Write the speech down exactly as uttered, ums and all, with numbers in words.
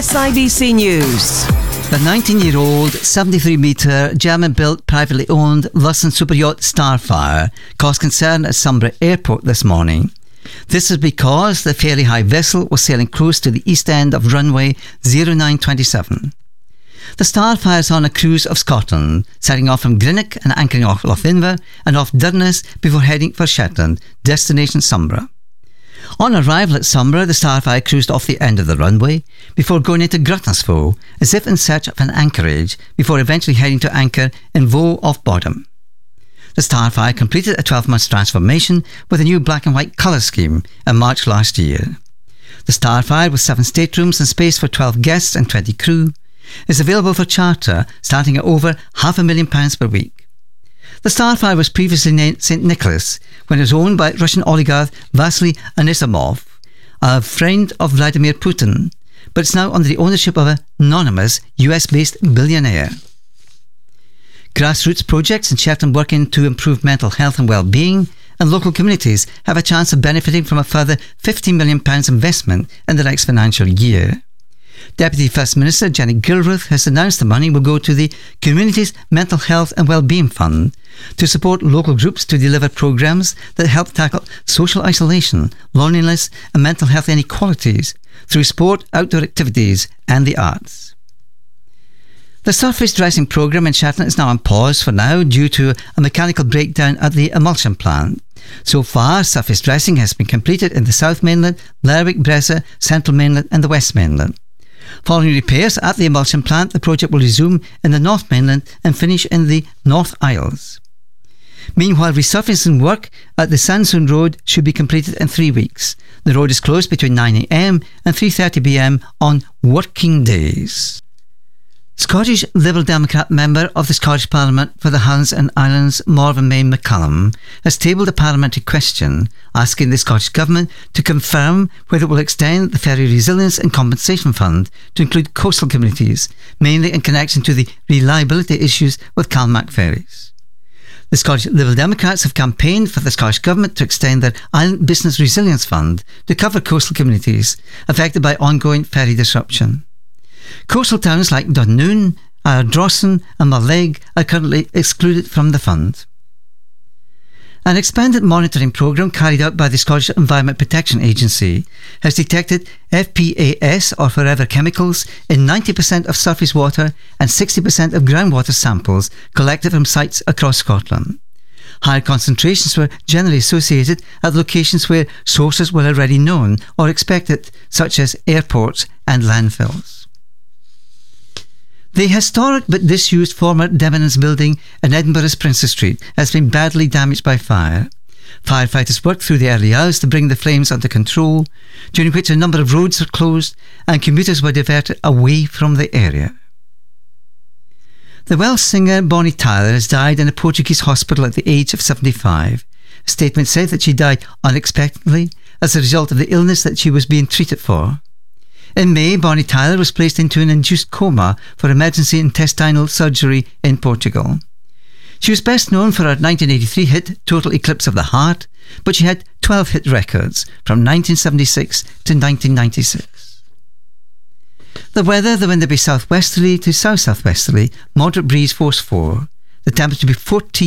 S I B C News. The nineteen-year-old, seventy-three metre, German-built, privately owned Russian superyacht Starfire caused concern at Sunbury Airport this morning. This is because the fairly high vessel was sailing close to the east end of runway zero nine two seven. The Starfire is on a cruise of Scotland, setting off from Greenock and anchoring off Lothinver and off Durness before heading for Shetland, destination Sunbury. On arrival at Sunbury, the Starfire cruised off the end of the runway before going into Grutnesvoe, as if in search of an anchorage, before eventually heading to anchor in Voe off Bodham. The Starfire completed a twelve-month transformation with a new black and white colour scheme in March last year. The Starfire, with seven staterooms and space for twelve guests and twenty crew, is available for charter starting at over half a million pounds per week. The Starfire was previously named Saint Nicholas when it was owned by Russian oligarch Vasily Anisimov, a friend of Vladimir Putin, but it's now under the ownership of an anonymous U S-based billionaire. Grassroots projects in Shetland working to improve mental health and well-being, and local communities have a chance of benefiting from a further fifteen million pounds investment in the next financial year. Deputy First Minister Jenny Gilruth has announced the money will go to the Communities Mental Health and Wellbeing Fund to support local groups to deliver programmes that help tackle social isolation, loneliness and mental health inequalities through sport, outdoor activities and the arts. The surface dressing programme in Shetland is now on pause for now due to a mechanical breakdown at the emulsion plant. So far, surface dressing has been completed in the South Mainland, Lerwick, Bressa, Central Mainland and the West Mainland. Following repairs at the emulsion plant, the project will resume in the North Mainland and finish in the North Isles. Meanwhile, resurfacing work at the Sandsoon Road should be completed in three weeks. The road is closed between nine a m and three thirty p m on working days. Scottish Liberal Democrat member of the Scottish Parliament for the Highlands and Islands, Morven May McCallum, has tabled a parliamentary question asking the Scottish Government to confirm whether it will extend the Ferry Resilience and Compensation Fund to include coastal communities, mainly in connection to the reliability issues with Calmac ferries. The Scottish Liberal Democrats have campaigned for the Scottish Government to extend their Island Business Resilience Fund to cover coastal communities affected by ongoing ferry disruption. Coastal towns like Dunoon, Ardrossan and Mallaig are currently excluded from the fund. An expanded monitoring programme carried out by the Scottish Environment Protection Agency has detected F P A S or forever chemicals in ninety percent of surface water and sixty percent of groundwater samples collected from sites across Scotland. Higher concentrations were generally associated at locations where sources were already known or expected, such as airports and landfills. The historic but disused former Debenhams building in Edinburgh's Princes Street has been badly damaged by fire. Firefighters worked through the early hours to bring the flames under control, during which a number of roads were closed and commuters were diverted away from the area. The Welsh singer Bonnie Tyler has died in a Portuguese hospital at the age of seventy-five. A statement said that she died unexpectedly as a result of the illness that she was being treated for. In May, Bonnie Tyler was placed into an induced coma for emergency intestinal surgery in Portugal. She was best known for her nineteen eighty-three hit Total Eclipse of the Heart, but she had twelve hit records from nineteen seventy-six to nineteen ninety-six. The weather, the wind will be southwesterly to south-southwesterly, moderate breeze force four. The temperature will be fourteen